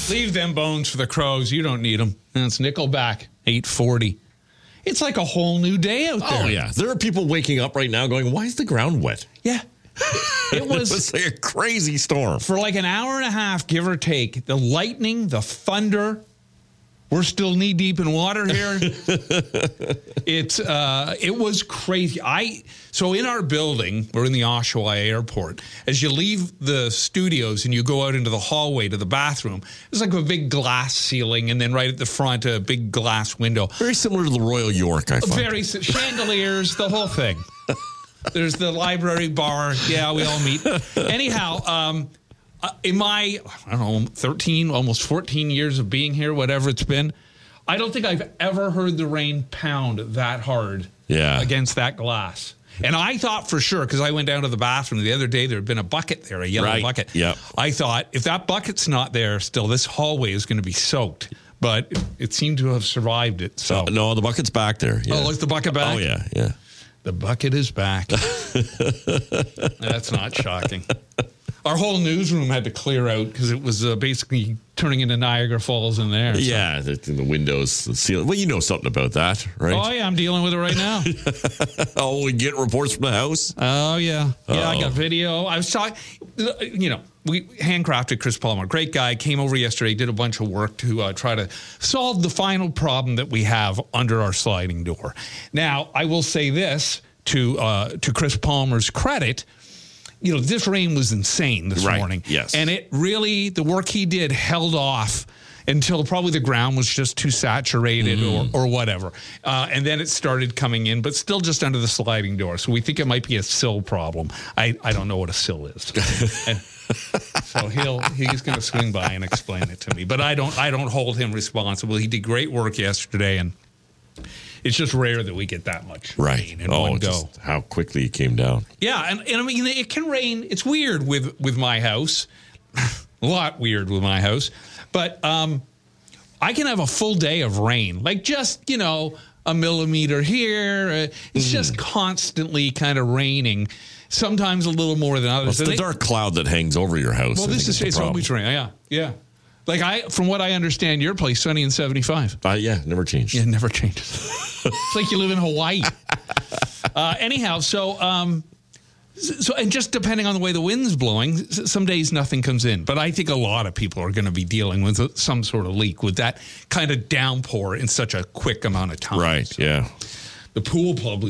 Leave them bones for the Crows. You don't need them. And it's Nickelback, 8:40. It's like a whole new day out there. Oh, yeah. There are people waking up right now going, why is the ground wet? Yeah. It was like a crazy storm. For like an hour and a half, give or take. The lightning, the thunder. We're still knee deep in water here. It was crazy. So in our building, we're in the Oshawa Airport. As you leave the studios and you go out into the hallway to the bathroom, there's like a big glass ceiling, and then right at the front, a big glass window. Very similar to the Royal York, I find. Chandeliers, the whole thing. There's the library bar. Yeah, we all meet. Anyhow, in my, 13, almost 14 years of being here, whatever it's been, I don't think I've ever heard the rain pound that hard against that glass. And I thought for sure, because I went down to the bathroom the other day, there had been a bucket there, a yellow bucket. Yep. I thought, if that bucket's not there still, this hallway is going to be soaked. But it seemed to have survived it. So no, the bucket's back there. Yeah. Oh, is the bucket back? Oh, yeah. The bucket is back. That's not shocking. Our whole newsroom had to clear out because it was basically turning into Niagara Falls in there. So. Yeah, the windows, the ceiling. Well, you know something about that, right? Oh, yeah, I'm dealing with it right now. Oh, we get reports from the house? Oh, yeah. Yeah, I got video. I was talking, we handcrafted Chris Palmer. Great guy. Came over yesterday, did a bunch of work to try to solve the final problem that we have under our sliding door. Now, I will say this to Chris Palmer's credit. This rain was insane this morning. Yes. And it really, the work he did held off until probably the ground was just too saturated or whatever. And then it started coming in, but still just under the sliding door. So we think it might be a sill problem. I don't know what a sill is. So he's going to swing by and explain it to me. But I don't hold him responsible. He did great work yesterday, and it's just rare that we get that much rain in one go. Just how quickly it came down. Yeah, and I mean, it can rain. It's weird with my house. A lot weird with my house. But I can have a full day of rain. Like just, a millimeter here. It's just constantly kind of raining. Sometimes a little more than others. Well, it's the dark cloud that hangs over your house. Well, it's always rain. Yeah. Like from what I understand, your place, sunny and 75. Yeah, never changed. Yeah, never changes. It's like you live in Hawaii. Anyhow, so and just depending on the way the wind's blowing, some days nothing comes in. But I think a lot of people are going to be dealing with some sort of leak with that kind of downpour in such a quick amount of time. Right, so yeah. The pool probably